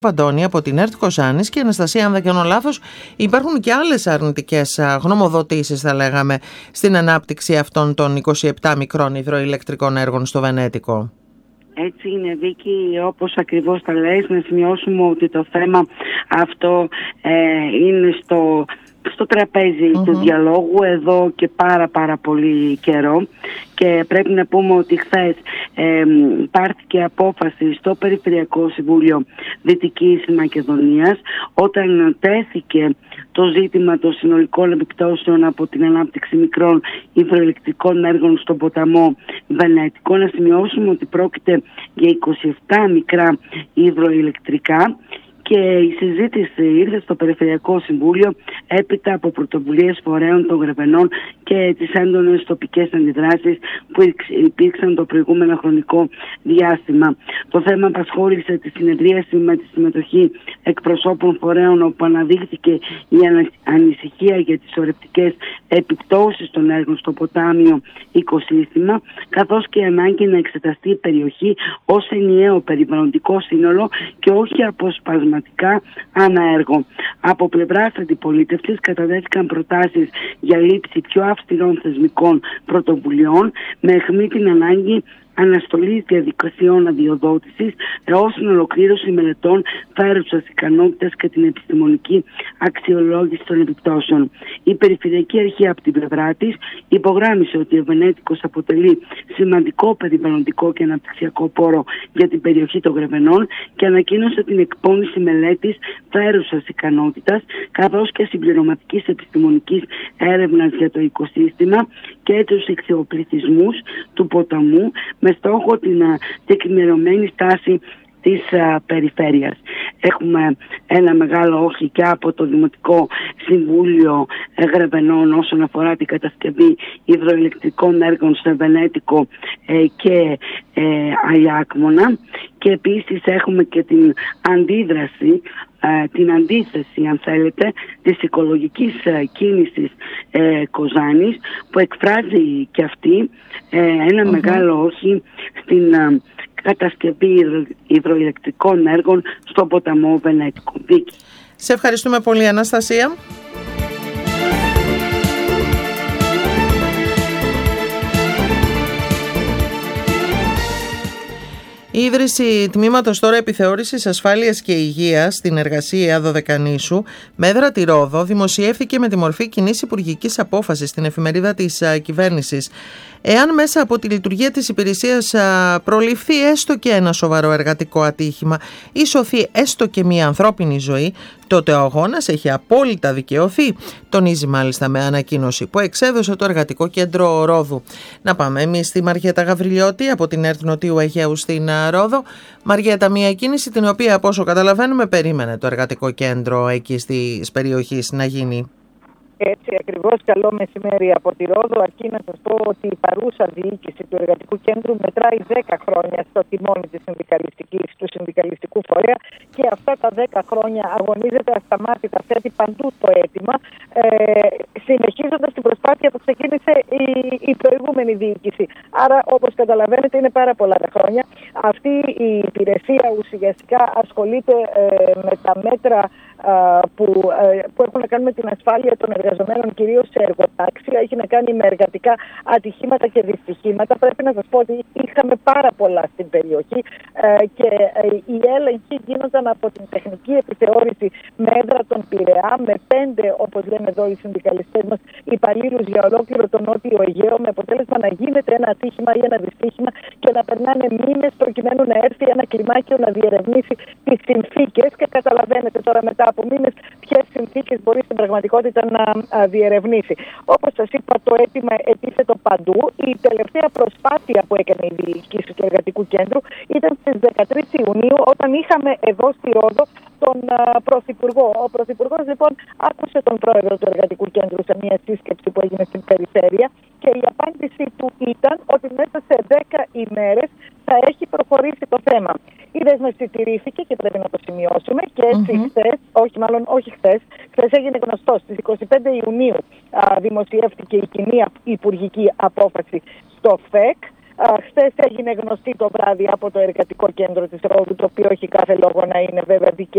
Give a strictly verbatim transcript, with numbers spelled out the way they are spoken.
Παντώνη από την ΕΡΤ Κοζάνης. Και Αναστασία, αν δεν κάνω λάθος, υπάρχουν και άλλες αρνητικές γνωμοδοτήσεις, θα λέγαμε, στην ανάπτυξη αυτών των είκοσι επτά μικρών υδροηλεκτρικών έργων στο Βενέτικο. Έτσι είναι, Βίκη, όπως ακριβώς τα λες. Να σημειώσουμε ότι το θέμα αυτό ε, είναι στο... στο τραπέζι mm-hmm. του διαλόγου εδώ και πάρα πάρα πολύ καιρό, και πρέπει να πούμε ότι χθες ε, πάρθηκε απόφαση στο Περιφερειακό Συμβούλιο Δυτικής Μακεδονίας, όταν τέθηκε το ζήτημα των συνολικών επιπτώσεων από την ανάπτυξη μικρών υδροηλεκτρικών έργων στον ποταμό Βενέτικο. Να σημειώσουμε ότι πρόκειται για είκοσι επτά μικρά υδροηλεκτρικά, και η συζήτηση ήρθε στο Περιφερειακό Συμβούλιο έπειτα από πρωτοβουλίες φορέων των Γρεβενών και τις έντονες τοπικές αντιδράσεις που υπήρξαν το προηγούμενο χρονικό διάστημα. Το θέμα απασχόλησε τη συνεδρίαση με τη συμμετοχή εκπροσώπων φορέων, όπου αναδείχθηκε η ανησυχία για τις σωρευτικές επιπτώσεις των έργων στο ποτάμιο οικοσύστημα, καθώς και η ανάγκη να εξεταστεί η περιοχή ως ενιαίο περιβαλλοντικό σύνολο και όχι αποσπασματικά ανά έργο. Από πλευράς αντιπολίτευσης καταδέθηκαν προτάσεις για λήψη πιο αυστηρών θεσμικών πρωτοβουλειών, με αιχμή την ανάγκη αναστολή διαδικασιών αδειοδότησης έως την ολοκλήρωση μελετών φέρουσας ικανότητας και την επιστημονική αξιολόγηση των επιπτώσεων. Η Περιφερειακή Αρχή, από την πλευρά της, υπογράμμισε ότι ο Βενέτικος αποτελεί σημαντικό περιβαλλοντικό και αναπτυξιακό πόρο για την περιοχή των Γρεβενών και ανακοίνωσε την εκπόνηση μελέτης φέρουσας ικανότητας, καθώς και συμπληρωματικής επιστημονικής έρευνας για το οικοσύστημα και τους εξιοπληθυσμούς του ποταμού, με στόχο την τεκμηριωμένη στάση της α, περιφέρειας. Έχουμε ένα μεγάλο όχι και από το Δημοτικό Συμβούλιο Γρεβενών όσον αφορά την κατασκευή υδροηλεκτρικών έργων στο Βενέτικο ε, και ε, Αλιάκμονα, και επίσης έχουμε και την αντίδραση, ε, την αντίθεση, αν θέλετε, της οικολογικής ε, κίνησης ε, Κοζάνης, που εκφράζει και αυτή ε, ένα mm-hmm. μεγάλο όχι στην ε, κατασκευή υδροηλεκτρικών έργων στο ποταμό Βενέτικο. Σε ευχαριστούμε πολύ, Αναστασία. Η ίδρυση τμήματος τώρα επιθεώρησης ασφάλειας και υγείας στην εργασία Δωδεκανήσου με έδρα τη Ρόδο δημοσιεύθηκε με τη μορφή κοινής υπουργικής απόφασης στην εφημερίδα της κυβέρνησης. Εάν μέσα από τη λειτουργία της υπηρεσίας προληφθεί έστω και ένα σοβαρό εργατικό ατύχημα ή σωθεί έστω και μια ανθρώπινη ζωή, τότε ο αγώνας έχει απόλυτα δικαιωθεί, τονίζει μάλιστα με ανακοίνωση που εξέδωσε το Εργατικό Κέντρο Ρόδου. Να πάμε εμείς στη Μαριέτα Γαβριλιώτη από την ΕΡΤ Νοτιού Αιγαίου στην Ρόδο. Μαριέτα, μια κίνηση την οποία, από όσο καταλαβαίνουμε, περίμενε το Εργατικό Κέντρο εκεί στις περιοχές να γίνει. Έτσι ακριβώς, καλό μεσημέρι από τη Ρόδο. Αρκεί να σας πω ότι η παρούσα διοίκηση του Εργατικού Κέντρου μετράει δέκα χρόνια στο τιμόνι της συνδικαλιστικής, του συνδικαλιστικού φορέα, και αυτά τα δέκα χρόνια αγωνίζεται ασταμάτητα, θέτει παντού το αίτημα, ε, συνεχίζοντας την προσπάθεια που ξεκίνησε η, η προηγούμενη διοίκηση. Άρα, όπως καταλαβαίνετε, είναι πάρα πολλά τα χρόνια. Αυτή η υπηρεσία ουσιαστικά ασχολείται ε, με τα μέτρα Που, που έχουν να κάνουν με την ασφάλεια των εργαζομένων, κυρίως σε εργοτάξια. Έχει να κάνει με εργατικά ατυχήματα και δυστυχήματα. Πρέπει να σας πω ότι είχαμε πάρα πολλά στην περιοχή και οι έλεγχοι γίνονταν από την τεχνική επιθεώρηση με έδρα τον Πειραιά, με πέντε, όπως λένε εδώ οι συνδικαλιστές μας, υπαλλήλους για ολόκληρο τον Νότιο Αιγαίο, με αποτέλεσμα να γίνεται ένα ατύχημα ή ένα δυστύχημα και να περνάνε μήνες προκειμένου να έρθει ένα κλιμάκιο να διερευνήσει τις συνθήκες. Και καταλαβαίνετε τώρα μετά από μήνες ποιες συνθήκες μπορεί στην πραγματικότητα να α, διερευνήσει. Όπως σας είπα, το αίτημα ετίθετο παντού. Η τελευταία προσπάθεια που έκανε η διοίκηση του Εργατικού Κέντρου ήταν στις δεκατρείς Ιουνίου, όταν είχαμε εδώ στη Ρόδο τον α, Πρωθυπουργό. Ο Πρωθυπουργός λοιπόν άκουσε τον πρόεδρο του Εργατικού Κέντρου σε μια σύσκεψη που έγινε στην περιφέρεια, και η απάντησή του ήταν ότι μέσα σε δέκα ημέρες θα έχει προχωρήσει το θέμα. Η δέσμευση τηρήθηκε και πρέπει να το σημειώσουμε, και έτσι mm-hmm. χθες, όχι μάλλον όχι χθες, χθες έγινε γνωστό, στις είκοσι πέντε Ιουνίου α, δημοσιεύτηκε η κοινή υπουργική απόφαση στο ΦΕΚ. Χθες έγινε γνωστή το βράδυ από το Εργατικό Κέντρο της Ρόδου, το οποίο έχει κάθε λόγο να είναι βέβαια δικαίωμα.